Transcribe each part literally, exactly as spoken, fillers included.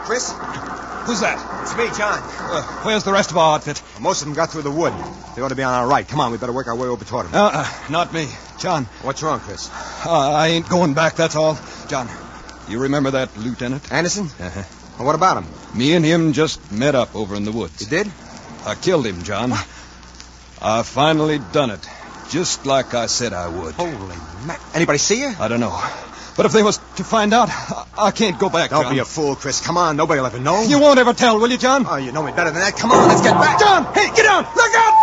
Chris? Who's that? It's me, John. Uh, where's the rest of our outfit? Well, most of them got through the wood. They ought to be on our right. Come on, we better work our way over toward them. Uh-uh, not me. John. What's wrong, Chris? Uh, I ain't going back, that's all. John, you remember that lieutenant? Anderson? Uh-huh. Well, what about him? Me and him just met up over in the woods. You did? I killed him, John. What? I finally done it. Just like I said I would. Holy mac... Anybody see you? I don't know. But if they was to find out, I, I can't go back, Don't John. be a fool, Chris. Come on, nobody'll ever know. You won't ever tell, will you, John? Oh, you know me better than that. Come on, let's get back. John! Hey, get down! Look out,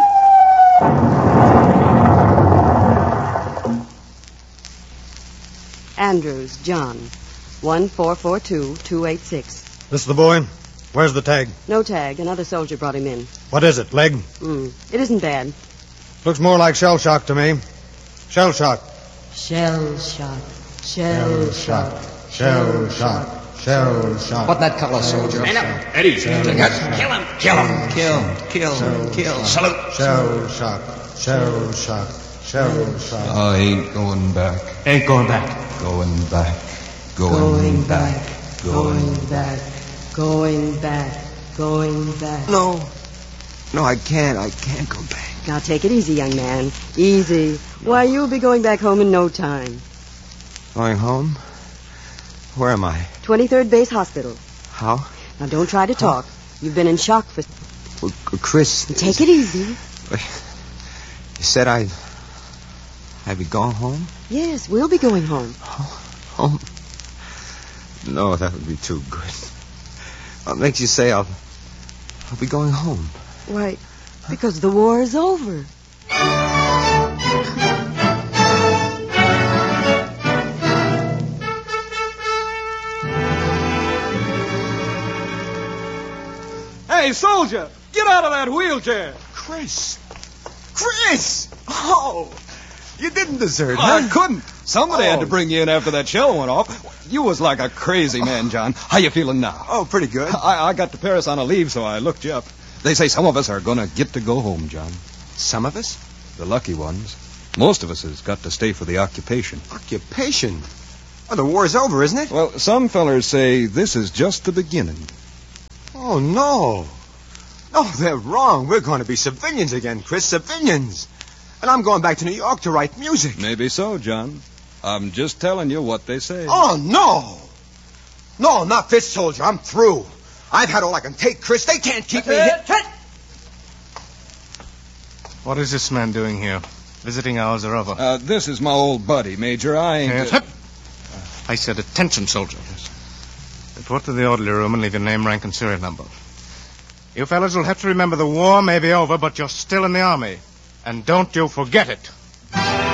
John! Andrews, John. one four four two two eight six. This is the boy? Where's the tag? No tag. Another soldier brought him in. What is it, leg? Mm. It isn't bad. Looks more like shell shock to me. Shell shock. Shell shock. Shell shock. Shell shock. Shell shock. What that color, soldier? Man up. Eddie. Kill him. Kill him. Kill, kill, kill. Salute. Shell shock. Shell shock. Shell shock. I ain't going back. Ain't going back. Going back. Going, Going back. back. Going back. Going back. Going back. No. No, I can't. I can't go back. Now take it easy, young man. Easy. Why, you'll be going back home in no time. Going home? Where am I? twenty-third Base Hospital. How? Now don't try to talk. You've been in shock for... Well, Chris... Take it easy. You said I'd... I'd be going home? Yes, we'll be going home. Home? No, that would be too good. What makes you say I'll... I'll be going home? Why, because the war is over. Hey, soldier! Get out of that wheelchair! Chris! Chris! Oh! You didn't desert, I huh? couldn't. Somebody Oh. had to bring you in after that shell went off. You was like a crazy man, John. How you feeling now? Oh, pretty good. I, I got to Paris on a leave, so I looked you up. They say some of us are going to get to go home, John. Some of us? The lucky ones. Most of us has got to stay for the occupation. Occupation? Oh, the war's over, isn't it? Well, some fellers say this is just the beginning. Oh, no. No, they're wrong. We're going to be civilians again, Chris. Civilians. And I'm going back to New York to write music. Maybe so, John. I'm just telling you what they say. Oh, no. No, not this soldier. I'm through. I've had all I can take, Chris. They can't keep me here. What is this man doing here? Visiting hours are over. Uh, this is my old buddy, Major. I ain't... Yes. I said attention, soldier. Report to the orderly room and leave your name, rank, and serial number. You fellas will have to remember the war may be over, but you're still in the army. And don't you forget it.